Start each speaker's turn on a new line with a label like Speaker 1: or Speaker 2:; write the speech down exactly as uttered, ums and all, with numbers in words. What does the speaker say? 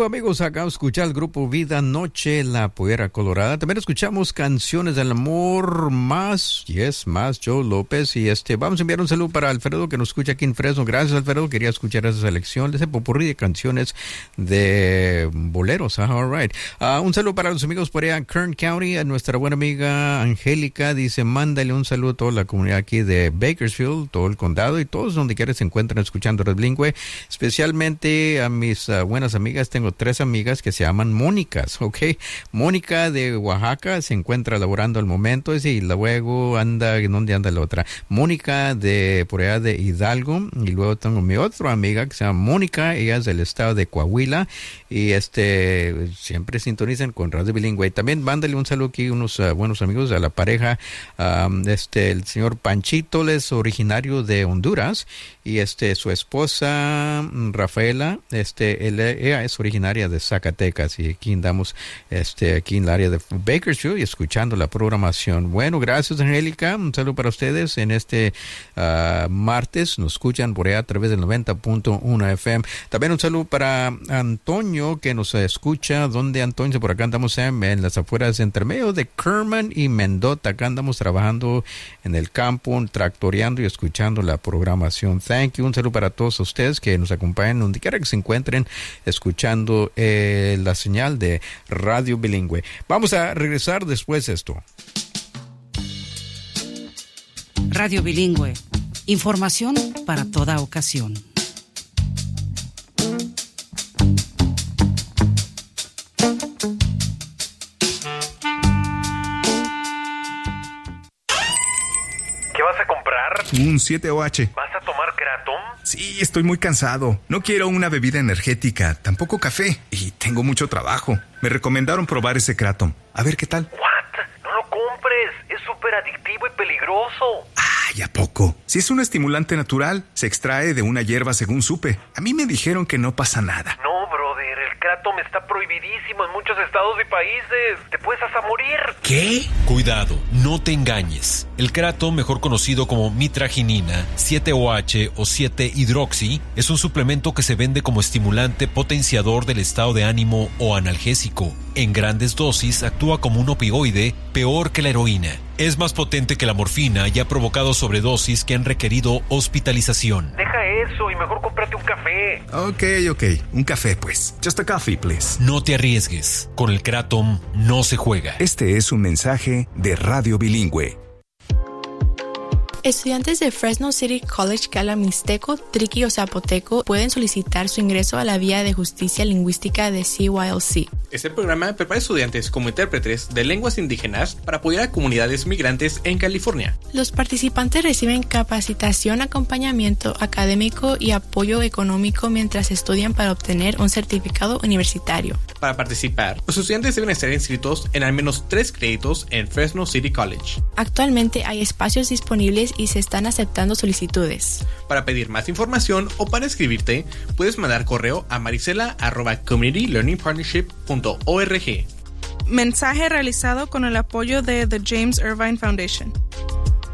Speaker 1: amigos, acá escuchar el grupo Vida Noche, La Pollera Colorada. También escuchamos Canciones del Amor, más, yes, más Joe López. Y este, vamos a enviar un saludo para Alfredo que nos escucha aquí en Fresno. Gracias, Alfredo, quería escuchar esa selección de ese popurrí de canciones de boleros. Ah, all right. Uh, un saludo para los amigos por allá en Kern County. A nuestra buena amiga Angélica dice, mándale un saludo a toda la comunidad aquí de Bakersfield, todo el condado y todos donde quiera se encuentran escuchando Red Bilingüe. Especialmente a mis uh, buenas amigas. Tengo tres amigas que se llaman Mónicas, ¿ok? Mónica de Oaxaca se encuentra laborando al momento y luego anda, ¿dónde anda la otra? Mónica de por allá de Hidalgo, y luego tengo mi otra amiga que se llama Mónica, ella es del estado de Coahuila y este siempre sintonizan con Radio Bilingüe. También mándale un saludo aquí unos uh, buenos amigos a la pareja, um, este el señor Panchito, él es originario de Honduras y este su esposa Rafaela, este él, ella es originaria de Zacatecas y aquí andamos este aquí en el área de Bakersfield y escuchando la programación. Bueno, gracias Angélica, un saludo para ustedes en este uh, martes, nos escuchan por allá a través del noventa punto uno F M. También un saludo para Antonio que nos escucha, donde Antonio, por acá andamos en, en las afueras entre medio de Kerman y Mendota, acá andamos trabajando en el campo, tractoreando y escuchando la programación. Thank you, un saludo para todos ustedes que nos acompañan donde quiera que se encuentren escuchando eh, la señal de Radio Bilingüe. Vamos a regresar después de esto.
Speaker 2: Radio Bilingüe, información para toda ocasión.
Speaker 3: ¿Qué vas a comprar?
Speaker 4: Un siete O H.
Speaker 3: ¿Vas a tomar Kratom?
Speaker 4: Sí, estoy muy cansado. No quiero una bebida energética, tampoco café. Y tengo mucho trabajo. Me recomendaron probar ese Kratom. A ver qué tal.
Speaker 3: ¿What? No lo compres. Es súper adictivo y peligroso.
Speaker 4: Ay, ¿a poco? Si es un estimulante natural, se extrae de una hierba según supe. A mí me dijeron que no pasa nada.
Speaker 3: No, brother. El Kratom está prohibidísimo en muchos estados y países. Te puedes hasta morir.
Speaker 4: ¿Qué?
Speaker 5: Cuidado, no te engañes. El Kratom, mejor conocido como mitraginina, siete O H o siete hidroxi, es un suplemento que se vende como estimulante potenciador del estado de ánimo o analgésico. En grandes dosis actúa como un opioide, peor que la heroína. Es más potente que la morfina y ha provocado sobredosis que han requerido hospitalización.
Speaker 3: Deja eso y mejor cómprate un café.
Speaker 4: Ok, ok. Un café, pues. Just a coffee, please.
Speaker 5: No te arriesgues. Con el Kratom no se juega.
Speaker 4: Este es un mensaje de Radio Bilingüe.
Speaker 6: Estudiantes de Fresno City College que hablan mixteco, triqui o zapoteco pueden solicitar su ingreso a la Vía de Justicia Lingüística de C Y L C.
Speaker 7: Este programa prepara estudiantes como intérpretes de lenguas indígenas para apoyar a comunidades migrantes en California.
Speaker 6: Los participantes reciben capacitación, acompañamiento académico y apoyo económico mientras estudian para obtener un certificado universitario.
Speaker 7: Para participar, los estudiantes deben estar inscritos en al menos tres créditos en Fresno City College.
Speaker 6: Actualmente hay espacios disponibles y se están aceptando solicitudes.
Speaker 7: Para pedir más información o para escribirte, puedes mandar correo a marisela arroba community learning partnership punto org.
Speaker 8: Mensaje realizado con el apoyo de The James Irvine Foundation.